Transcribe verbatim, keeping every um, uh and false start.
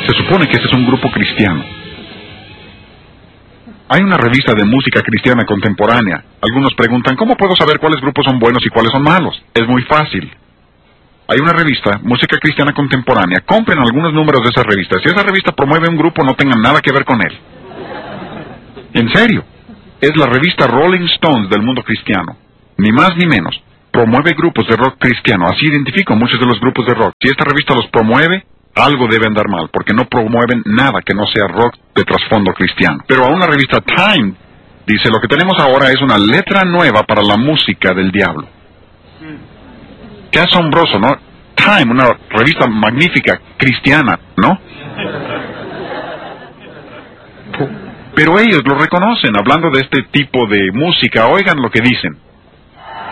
Se supone que ese es un grupo cristiano. Hay una revista de música cristiana contemporánea. Algunos preguntan, ¿cómo puedo saber cuáles grupos son buenos y cuáles son malos? Es muy fácil. Hay una revista, Música Cristiana Contemporánea. Compren algunos números de esa revista. Si esa revista promueve un grupo, no tengan nada que ver con él. En serio. Es la revista Rolling Stones del mundo cristiano. Ni más ni menos. Promueve grupos de rock cristiano. Así identifico muchos de los grupos de rock. Si esta revista los promueve, algo debe andar mal, porque no promueven nada que no sea rock de trasfondo cristiano. Pero a una revista Time dice, lo que tenemos ahora es una letra nueva para la música del diablo. Qué asombroso, ¿no? Time, una revista magnífica, cristiana, ¿no? Pero ellos lo reconocen, hablando de este tipo de música. Oigan lo que dicen.